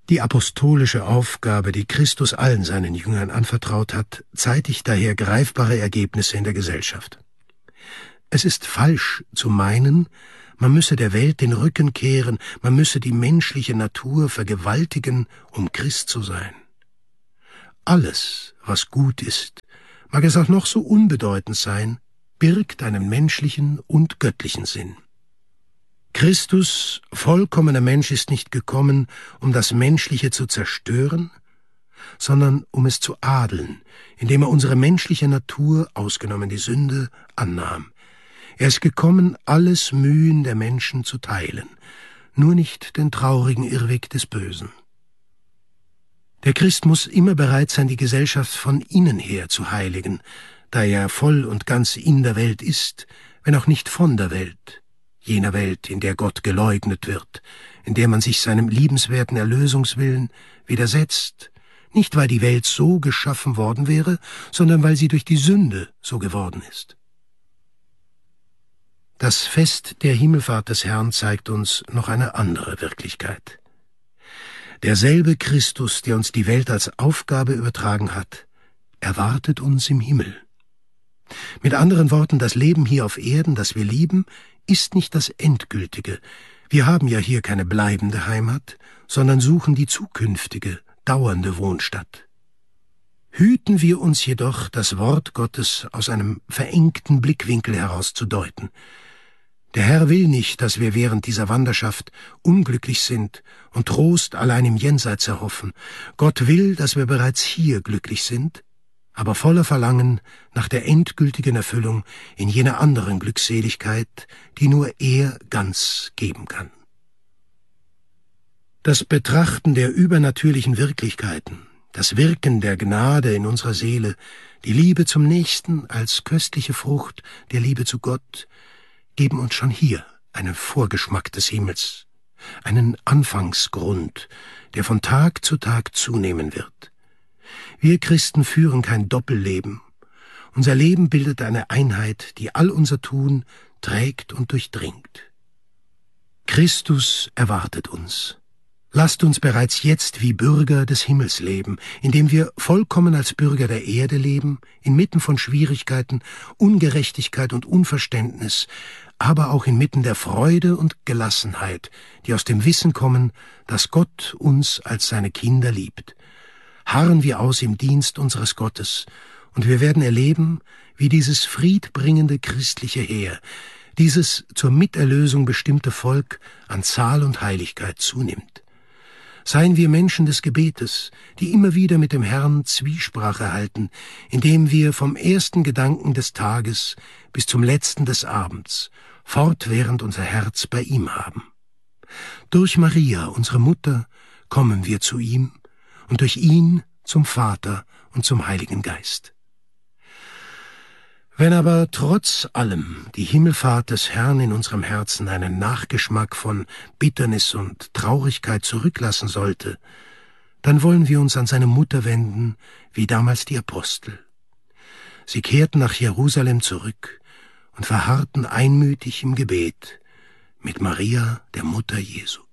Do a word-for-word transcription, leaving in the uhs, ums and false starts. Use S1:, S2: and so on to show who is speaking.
S1: Die apostolische Aufgabe, die Christus allen seinen Jüngern anvertraut hat, zeitigt daher greifbare Ergebnisse in der Gesellschaft. Es ist falsch zu meinen, man müsse der Welt den Rücken kehren, man müsse die menschliche Natur vergewaltigen, um Christ zu sein. Alles, was gut ist, mag es auch noch so unbedeutend sein, birgt einen menschlichen und göttlichen Sinn. Christus, vollkommener Mensch, ist nicht gekommen, um das Menschliche zu zerstören, sondern um es zu adeln, indem er unsere menschliche Natur, ausgenommen die Sünde, annahm. Er ist gekommen, alles Mühen der Menschen zu teilen, nur nicht den traurigen Irrweg des Bösen. Der Christ muss immer bereit sein, die Gesellschaft von innen her zu heiligen, da er voll und ganz in der Welt ist, wenn auch nicht von der Welt, jener Welt, in der Gott geleugnet wird, in der man sich seinem liebenswerten Erlösungswillen widersetzt, nicht weil die Welt so geschaffen worden wäre, sondern weil sie durch die Sünde so geworden ist. Das Fest der Himmelfahrt des Herrn zeigt uns noch eine andere Wirklichkeit. Derselbe Christus, der uns die Welt als Aufgabe übertragen hat, erwartet uns im Himmel. Mit anderen Worten, das Leben hier auf Erden, das wir lieben, ist nicht das Endgültige. Wir haben ja hier keine bleibende Heimat, sondern suchen die zukünftige, dauernde Wohnstatt. Hüten wir uns jedoch, das Wort Gottes aus einem verengten Blickwinkel heraus zu deuten. Der Herr will nicht, dass wir während dieser Wanderschaft unglücklich sind und Trost allein im Jenseits erhoffen. Gott will, dass wir bereits hier glücklich sind, aber voller Verlangen nach der endgültigen Erfüllung in jener anderen Glückseligkeit, die nur er ganz geben kann. Das Betrachten der übernatürlichen Wirklichkeiten, das Wirken der Gnade in unserer Seele, die Liebe zum Nächsten als köstliche Frucht der Liebe zu Gott, geben uns schon hier einen Vorgeschmack des Himmels, einen Anfangsgrund, der von Tag zu Tag zunehmen wird. Wir Christen führen kein Doppelleben. Unser Leben bildet eine Einheit, die all unser Tun trägt und durchdringt. Christus erwartet uns. Lasst uns bereits jetzt wie Bürger des Himmels leben, indem wir vollkommen als Bürger der Erde leben, inmitten von Schwierigkeiten, Ungerechtigkeit und Unverständnis, aber auch inmitten der Freude und Gelassenheit, die aus dem Wissen kommen, dass Gott uns als seine Kinder liebt. Harren wir aus im Dienst unseres Gottes, und wir werden erleben, wie dieses friedbringende christliche Heer, dieses zur Miterlösung bestimmte Volk an Zahl und Heiligkeit zunimmt. Seien wir Menschen des Gebetes, die immer wieder mit dem Herrn Zwiesprache halten, indem wir vom ersten Gedanken des Tages bis zum letzten des Abends fortwährend unser Herz bei ihm haben. Durch Maria, unsere Mutter, kommen wir zu ihm und durch ihn zum Vater und zum Heiligen Geist. Wenn aber trotz allem die Himmelfahrt des Herrn in unserem Herzen einen Nachgeschmack von Bitternis und Traurigkeit zurücklassen sollte, dann wollen wir uns an seine Mutter wenden, wie damals die Apostel. Sie kehrten nach Jerusalem zurück und verharrten einmütig im Gebet mit Maria, der Mutter Jesu.